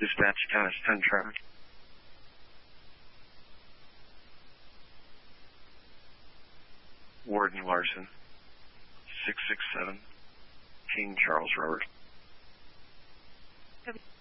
Dispatch Cash 10 traffic. Warden Larson, 667 King Charles Road.